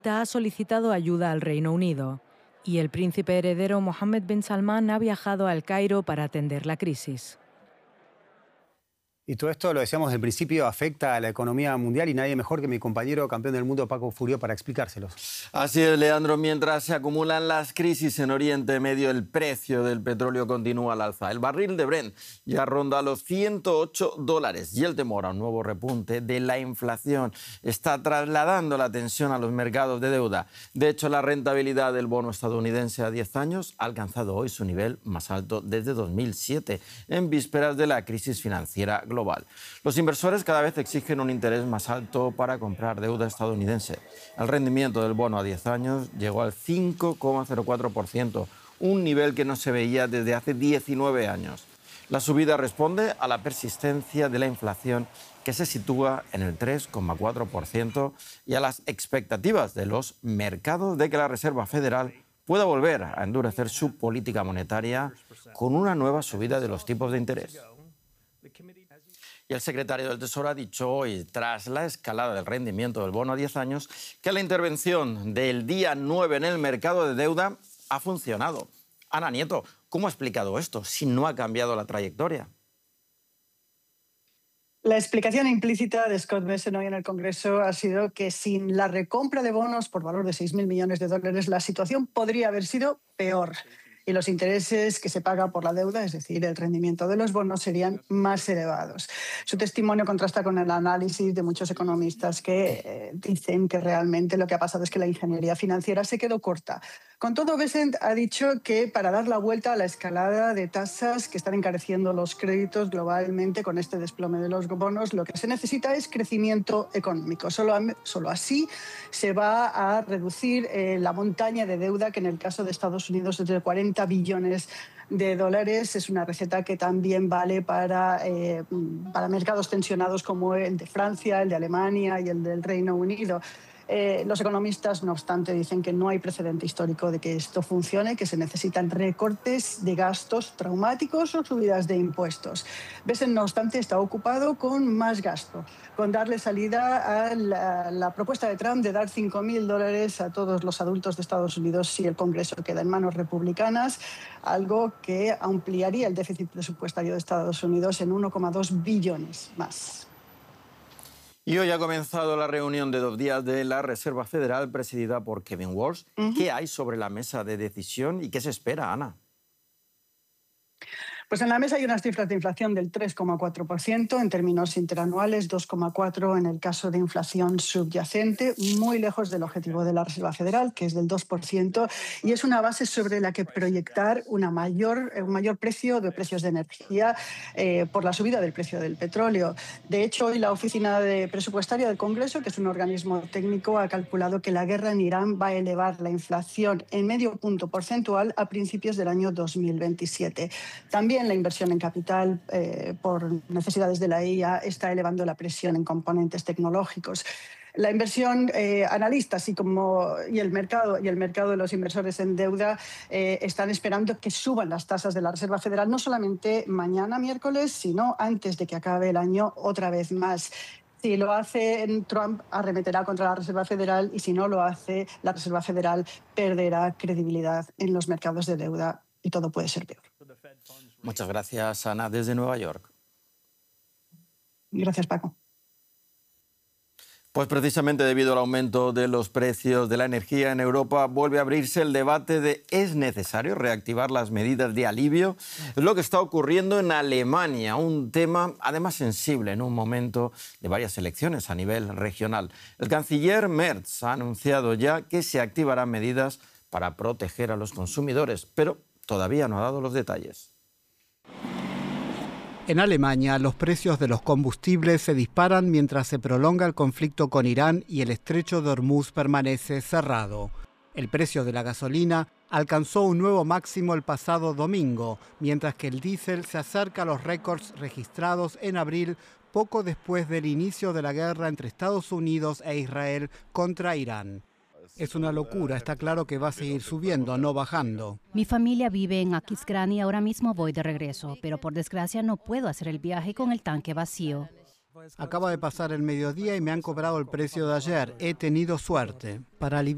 ha solicitado ayuda al Reino Unido y el príncipe heredero Mohammed bin Salman ha viajado al Cairo para atender la crisis. Y todo esto, lo decíamos desde el principio, afecta a la economía mundial y nadie mejor que mi compañero campeón del mundo Paco Furió para explicárselos. Así es, Leandro. Mientras se acumulan las crisis en Oriente Medio, el precio del petróleo continúa al alza. El barril de Brent ya ronda los $108 y el temor a un nuevo repunte de la inflación está trasladando la tensión a los mercados de deuda. De hecho, la rentabilidad del bono estadounidense a 10 años ha alcanzado hoy su nivel más alto desde 2007, en vísperas de la crisis financiera global. Los inversores cada vez exigen un interés más alto para comprar deuda estadounidense. El rendimiento del bono a 10 años llegó al 5,04%, un nivel que no se veía desde hace 19 años. La subida responde a la persistencia de la inflación, que se sitúa en el 3,4%, y a las expectativas de los mercados de que la Reserva Federal pueda volver a endurecer su política monetaria con una nueva subida de los tipos de interés. Y el secretario del Tesoro ha dicho hoy, tras la escalada del rendimiento del bono a 10 años, que la intervención del día 9 en el mercado de deuda ha funcionado. Ana Nieto, ¿cómo ha explicado esto si no ha cambiado la trayectoria? La explicación implícita de Scott Bessent hoy en el Congreso ha sido que sin la recompra de bonos por valor de 6.000 millones de dólares, la situación podría haber sido peor. Y los intereses que se paga por la deuda, es decir, el rendimiento de los bonos, serían más elevados. Su testimonio contrasta con el análisis de muchos economistas que dicen que realmente lo que ha pasado es que la ingeniería financiera se quedó corta. Con todo, Bessent ha dicho que para dar la vuelta a la escalada de tasas que están encareciendo los créditos globalmente con este desplome de los bonos, lo que se necesita es crecimiento económico. Solo así se va a reducir la montaña de deuda que en el caso de Estados Unidos es de 40 billones de dólares. Es una receta que también vale para mercados tensionados como el de Francia, el de Alemania y el del Reino Unido. Los economistas, no obstante, dicen que no hay precedente histórico de que esto funcione, que se necesitan recortes de gastos traumáticos o subidas de impuestos. Bessent, no obstante, está ocupado con más gasto, con darle salida a la propuesta de Trump de dar $5.000 a todos los adultos de Estados Unidos si el Congreso queda en manos republicanas, algo que ampliaría el déficit presupuestario de Estados Unidos en 1,2 billones más. Y hoy ha comenzado la reunión de 2 días de la Reserva Federal presidida por Kevin Walsh. ¿Qué hay sobre la mesa de decisión y qué se espera, Ana? Pues en la mesa hay unas cifras de inflación del 3,4% en términos interanuales, 2,4% en el caso de inflación subyacente, muy lejos del objetivo de la Reserva Federal, que es del 2%, y es una base sobre la que proyectar un mayor precio de precios de energía por la subida del precio del petróleo. De hecho, hoy la Oficina Presupuestaria del Congreso, que es un organismo técnico, ha calculado que la guerra en Irán va a elevar la inflación en medio punto porcentual a principios del año 2027. También la inversión en capital por necesidades de la IA está elevando la presión en componentes tecnológicos. La inversión analistas y el mercado de los inversores en deuda están esperando que suban las tasas de la Reserva Federal no solamente mañana miércoles, sino antes de que acabe el año otra vez más. Si lo hace Trump, arremeterá contra la Reserva Federal, y si no lo hace, la Reserva Federal perderá credibilidad en los mercados de deuda y todo puede ser peor. Muchas gracias, Ana, desde Nueva York. Gracias, Paco. Pues precisamente debido al aumento de los precios de la energía en Europa, vuelve a abrirse el debate de ¿es necesario reactivar las medidas de alivio? Es lo que está ocurriendo en Alemania, un tema además sensible en un momento de varias elecciones a nivel regional. El canciller Merz ha anunciado ya que se activarán medidas para proteger a los consumidores, pero todavía no ha dado los detalles. En Alemania, los precios de los combustibles se disparan mientras se prolonga el conflicto con Irán y el estrecho de Hormuz permanece cerrado. El precio de la gasolina alcanzó un nuevo máximo el pasado domingo, mientras que el diésel se acerca a los récords registrados en abril, poco después del inicio de la guerra entre Estados Unidos e Israel contra Irán. Es una locura, está claro que va a seguir subiendo, no bajando. Mi familia vive en Aquisgrán y ahora mismo voy de regreso, pero por desgracia no puedo hacer el viaje con el tanque vacío. Acaba de pasar el mediodía y me han cobrado el precio de ayer. He tenido suerte. Para aliviar